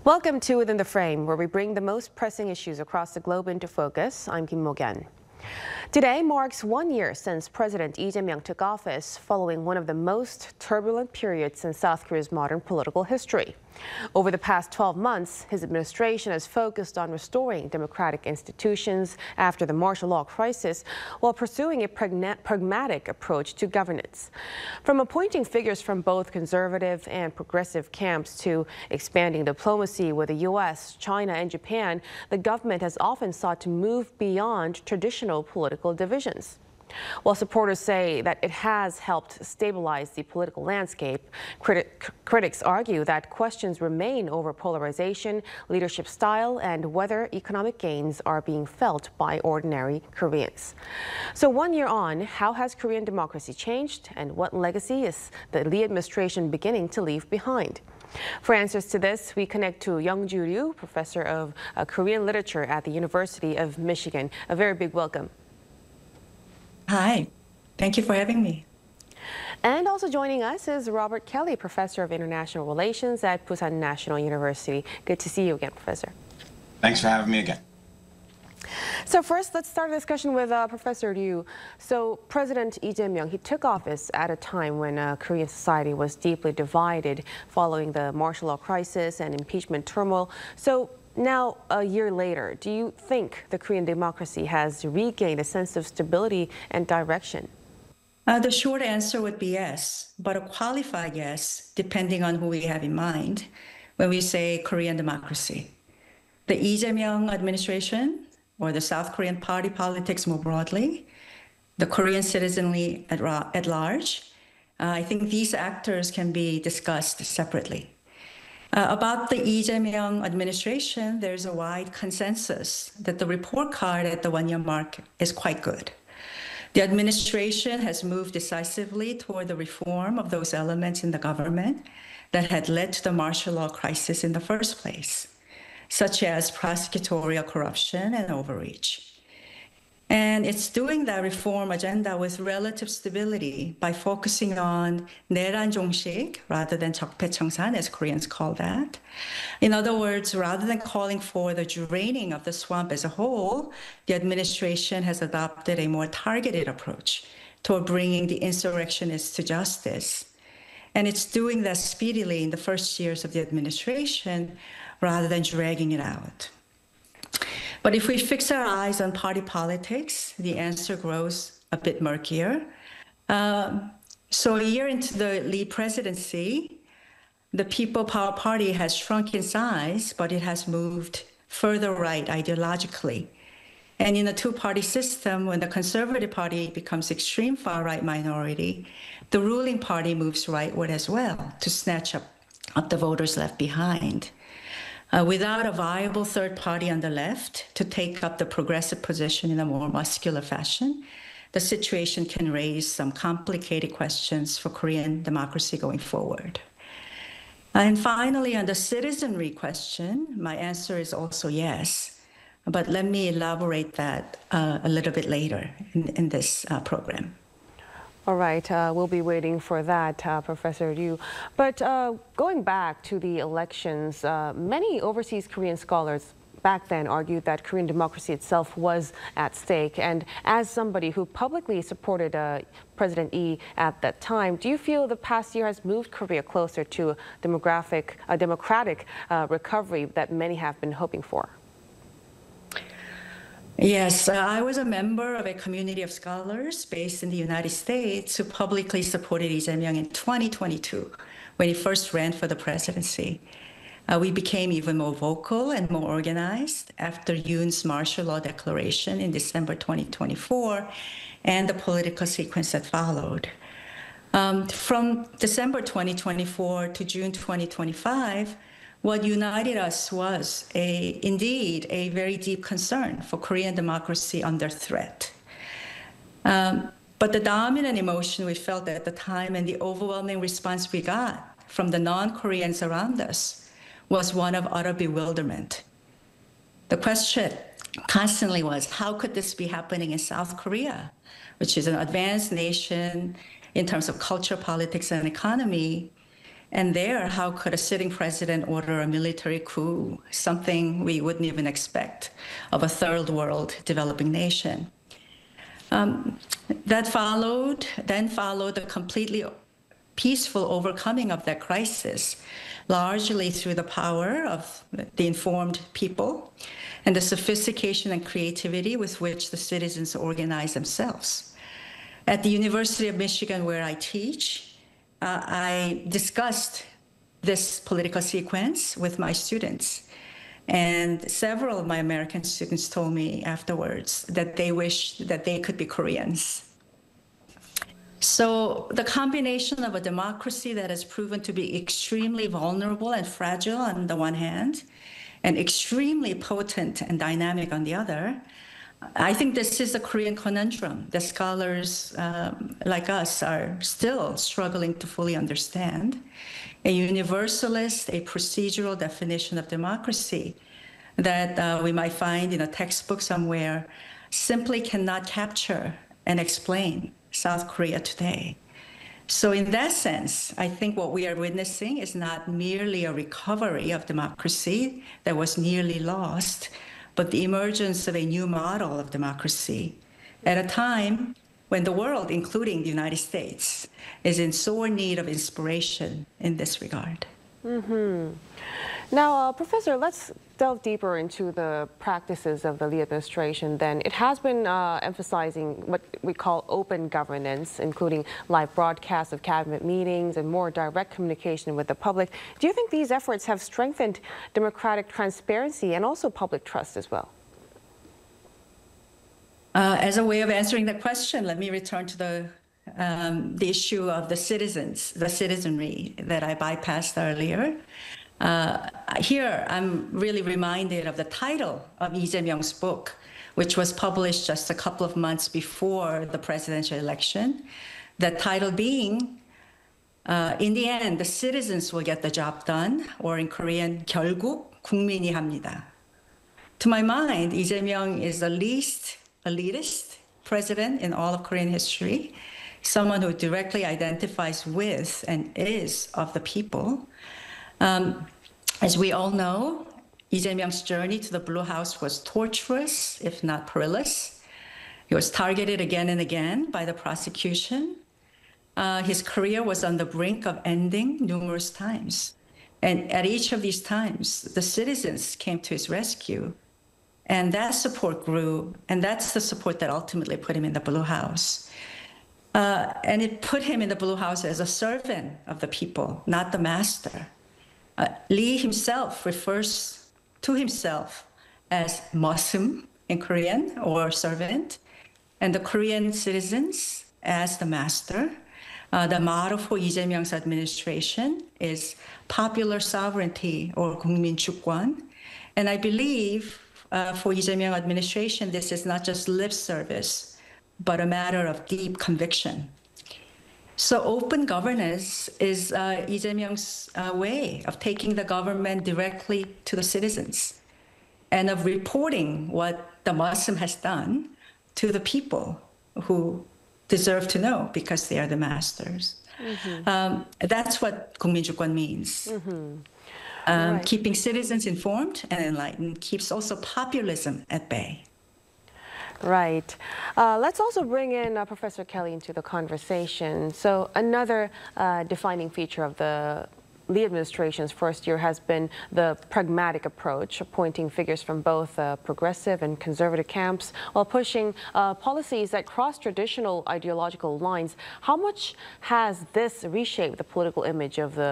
Welcome to Within the Frame, where we bring the most pressing issues across the globe into focus. I'm Kim Mo-Gyan. Today marks 1 year since President Lee Jae-myung took office, following one of the most turbulent periods in South Korea's modern political history. Over the past 12 months, his administration has focused on restoring democratic institutions after the martial law crisis, while pursuing a pragmatic approach to governance. From appointing figures from both conservative and progressive camps to expanding diplomacy with the U.S., China, and Japan, the government has often sought to move beyond traditional political divisions. While supporters say that it has helped stabilize the political landscape, critics argue that questions remain over polarization, leadership style, and whether economic gains are being felt by ordinary Koreans. So 1 year on, how has Korean democracy changed, and what legacy is the Lee administration beginning to leave behind? For answers to this, we connect to Young-Ju Ryu, professor of Korean literature at the University of Michigan. A very big welcome. Hi, thank you for having me. And also joining us is Robert Kelly, professor of international relations at Busan National University. Good to see you again, Professor. Thanks for having me again. So first, let's start a discussion with Professor Ryu. So President Lee Jae-myung, he took office at a time when Korean society was deeply divided following the martial law crisis and impeachment turmoil. So now, a year later, do you think the Korean democracy has regained a sense of stability and direction? The short answer would be yes, but a qualified yes, depending on who we have in mind when we say Korean democracy. The Lee Jae-myung administration, or the South Korean party politics more broadly, the Korean citizenry at large, I think these actors can be discussed separately. About the Lee Jae-myung administration, there's a wide consensus that the report card at the 1 year mark is quite good. The administration has moved decisively toward the reform of those elements in the government that had led to the martial law crisis in the first place, such as prosecutorial corruption and overreach. And it's doing that reform agenda with relative stability by focusing on 내란 종식 rather than 적폐청산, as Koreans call that. In other words, rather than calling for the draining of the swamp as a whole, the administration has adopted a more targeted approach toward bringing the insurrectionists to justice. And it's doing that speedily in the first years of the administration rather than dragging it out. But if we fix our eyes on party politics, the answer grows a bit murkier. So a year into the Lee presidency, the People Power Party has shrunk in size, but it has moved further right ideologically. And in a two-party system, when the Conservative Party becomes extreme far-right minority, the ruling party moves rightward as well to snatch up the voters left behind. Without a viable third party on the left to take up the progressive position in a more muscular fashion, the situation can raise some complicated questions for Korean democracy going forward. And finally, on the citizenry question, my answer is also yes. But let me elaborate that a little bit later in this program. All right, we'll be waiting for that, Professor Ryu. But going back to the elections, many overseas Korean scholars back then argued that Korean democracy itself was at stake. And as somebody who publicly supported President Lee at that time, do you feel the past year has moved Korea closer to a democratic recovery that many have been hoping for? Yes, I was a member of a community of scholars based in the United States who publicly supported Lee Jae-myung in 2022 when he first ran for the presidency. We became even more vocal and more organized after Yoon's martial law declaration in December 2024 and the political sequence that followed. From December 2024 to June 2025, what united us was indeed a very deep concern for Korean democracy under threat. But the dominant emotion we felt at the time and the overwhelming response we got from the non-Koreans around us was one of utter bewilderment. The question constantly was, how could this be happening in South Korea, which is an advanced nation in terms of culture, politics, and economy, And there, how could a sitting president order a military coup, something we wouldn't even expect of a third world developing nation? Then followed a completely peaceful overcoming of that crisis, largely through the power of the informed people and the sophistication and creativity with which the citizens organize themselves. At the University of Michigan, where I teach, I discussed this political sequence with my students. And several of my American students told me afterwards that they wish that they could be Koreans. So the combination of a democracy that has proven to be extremely vulnerable and fragile on the one hand, and extremely potent and dynamic on the other, I think this is a Korean conundrum that scholars like us are still struggling to fully understand. A universalist, a procedural definition of democracy that we might find in a textbook somewhere simply cannot capture and explain South Korea today. So in that sense, I think what we are witnessing is not merely a recovery of democracy that was nearly lost, but the emergence of a new model of democracy at a time when the world, including the United States, is in sore need of inspiration in this regard. Now, Professor, let's delve deeper into the practices of the Lee administration then. It has been emphasizing what we call open governance, including live broadcasts of cabinet meetings and more direct communication with the public. Do you think these efforts have strengthened democratic transparency and also public trust as well? As a way of answering that question, let me return to the issue of the citizenry that I bypassed earlier. Here, I'm really reminded of the title of Lee Jae-myung's book, which was published just a couple of months before the presidential election. The title being, in the end, the citizens will get the job done, or in Korean, 결국 국민이 합니다. To my mind, Lee Jae-myung is the least elitist president in all of Korean history, someone who directly identifies with and is of the people. As we all know, Lee Jae-myung's journey to the Blue House was torturous, if not perilous. He was targeted again and again by the prosecution. His career was on the brink of ending numerous times. And at each of these times, the citizens came to his rescue. And that support grew, and that's the support that ultimately put him in the Blue House. And it put him in the Blue House as a servant of the people, not the master. Lee himself refers to himself as Muslim in Korean, or servant, and the Korean citizens as the master. The motto for Lee Jae-myung's administration is popular sovereignty, or 국민 주권. And I believe for Lee Jae-myung administration, this is not just lip service, but a matter of deep conviction. So open governance is Lee Jae-myung's way of taking the government directly to the citizens and of reporting what the Muslim has done to the people who deserve to know because they are the masters. That's what 국민주권 means. Right. Keeping citizens informed and enlightened keeps also populism at bay. Right. Let's also bring in Professor Kelly into the conversation. So another defining feature of the Lee administration's first year has been the pragmatic approach, appointing figures from both progressive and conservative camps while pushing policies that cross traditional ideological lines. How much has this reshaped the political image of the